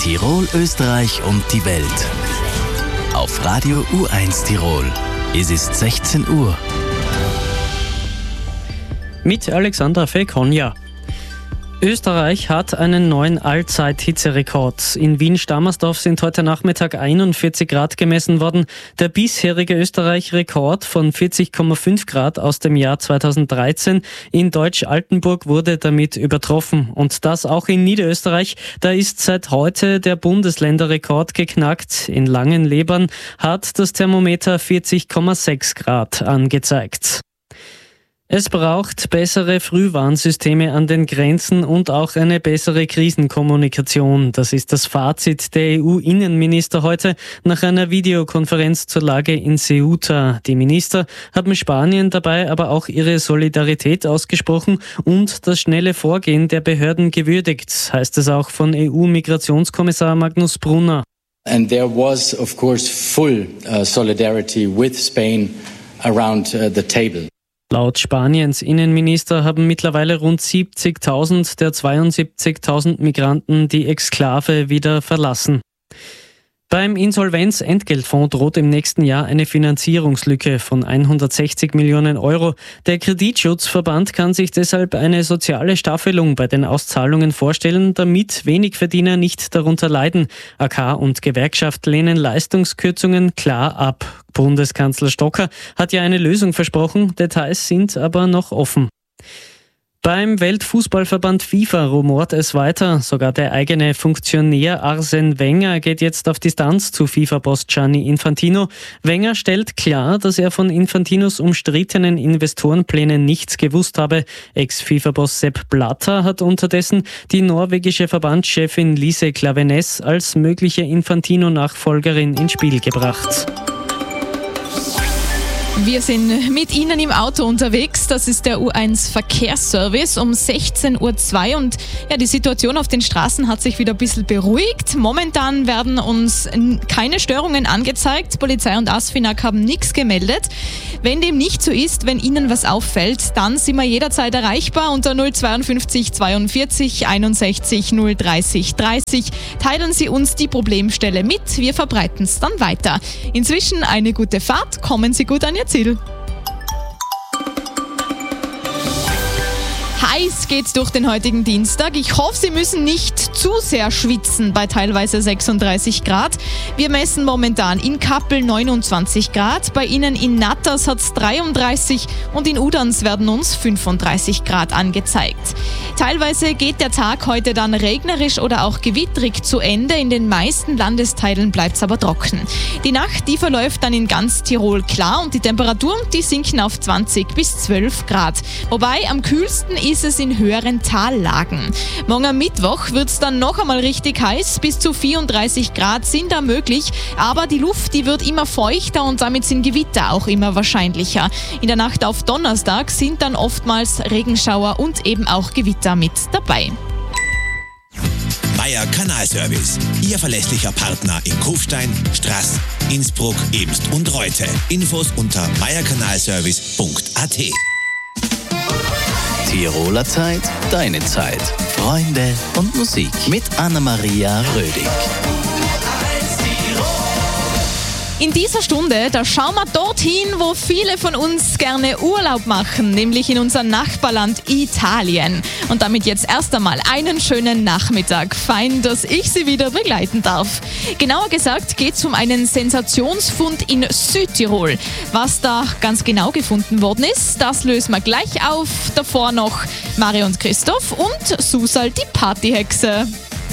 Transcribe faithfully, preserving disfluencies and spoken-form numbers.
Tirol, Österreich und die Welt. Auf Radio U eins Tirol. Es ist sechzehn Uhr. Mit Alexandra Fekonja. Österreich hat einen neuen Allzeit-Hitzerekord. In Wien-Stammersdorf sind heute Nachmittag einundvierzig Grad gemessen worden. Der bisherige Österreich-Rekord von vierzig Komma fünf Grad aus dem Jahr zweitausenddreizehn in Deutsch-Altenburg wurde damit übertroffen. Und das auch in Niederösterreich. Da ist seit heute der Bundesländerrekord geknackt. In Langenlebern hat das Thermometer vierzig Komma sechs Grad angezeigt. Es braucht bessere Frühwarnsysteme an den Grenzen und auch eine bessere Krisenkommunikation. Das ist das Fazit der E U-Innenminister heute nach einer Videokonferenz zur Lage in Ceuta. Die Minister haben Spanien dabei aber auch ihre Solidarität ausgesprochen und das schnelle Vorgehen der Behörden gewürdigt, heißt es auch von E U-Migrationskommissar Magnus Brunner. And there was, of course, full uh, solidarity with Spain around uh, the table. Laut Spaniens Innenminister haben mittlerweile rund siebzigtausend der zweiundsiebzigtausend Migranten die Exklave wieder verlassen. Beim Insolvenzentgeltfonds droht im nächsten Jahr eine Finanzierungslücke von hundertsechzig Millionen Euro. Der Kreditschutzverband kann sich deshalb eine soziale Staffelung bei den Auszahlungen vorstellen, damit Wenigverdiener nicht darunter leiden. A K und Gewerkschaft lehnen Leistungskürzungen klar ab. Bundeskanzler Stocker hat ja eine Lösung versprochen, Details sind aber noch offen. Beim Weltfußballverband FIFA rumort es weiter. Sogar der eigene Funktionär Arsene Wenger geht jetzt auf Distanz zu FIFA-Boss Gianni Infantino. Wenger stellt klar, dass er von Infantinos umstrittenen Investorenplänen nichts gewusst habe. Ex-FIFA-Boss Sepp Blatter hat unterdessen die norwegische Verbandschefin Lise Klaveness als mögliche Infantino-Nachfolgerin ins Spiel gebracht. Wir sind mit Ihnen im Auto unterwegs. Das ist der U eins Verkehrsservice um sechzehn Uhr zwei und ja, die Situation auf den Straßen hat sich wieder ein bisschen beruhigt. Momentan werden uns keine Störungen angezeigt. Polizei und ASFINAG haben nichts gemeldet. Wenn dem nicht so ist, wenn Ihnen was auffällt, dann sind wir jederzeit erreichbar unter null zweiundfünfzig zweiundvierzig einundsechzig null dreißig dreißig. Teilen Sie uns die Problemstelle mit. Wir verbreiten es dann weiter. Inzwischen eine gute Fahrt. Kommen Sie gut an Ihr Ziel. Heiß geht's durch den heutigen Dienstag. Ich hoffe, Sie müssen nicht zu sehr schwitzen bei teilweise sechsunddreißig Grad. Wir messen momentan in Kappel neunundzwanzig Grad, bei Ihnen in Natters hat's dreiunddreißig und in Udans werden uns fünfunddreißig Grad angezeigt. Teilweise geht der Tag heute dann regnerisch oder auch gewittrig zu Ende. In den meisten Landesteilen bleibt's aber trocken. Die Nacht, die verläuft dann in ganz Tirol klar und die Temperaturen, die sinken auf zwanzig bis zwölf Grad. Wobei am kühlsten ist es in höheren Tallagen. Morgen am Mittwoch wird es dann noch einmal richtig heiß, bis zu vierunddreißig Grad sind da möglich, aber die Luft, die wird immer feuchter und damit sind Gewitter auch immer wahrscheinlicher. In der Nacht auf Donnerstag sind dann oftmals Regenschauer und eben auch Gewitter mit dabei. Meier Kanalservice, Ihr verlässlicher Partner in Kufstein, Straß, Innsbruck, Ebst und Reute. Infos unter meier kanalservice punkt a t. Tiroler Zeit, deine Zeit. Freunde und Musik mit Anna-Maria Rödig. In dieser Stunde, da schauen wir dorthin, wo viele von uns gerne Urlaub machen, nämlich in unser Nachbarland Italien. Und damit jetzt erst einmal einen schönen Nachmittag. Fein, dass ich Sie wieder begleiten darf. Genauer gesagt geht es um einen Sensationsfund in Südtirol. Was da ganz genau gefunden worden ist, das lösen wir gleich auf. Davor noch Mario und Christoph und Susal, die Partyhexe.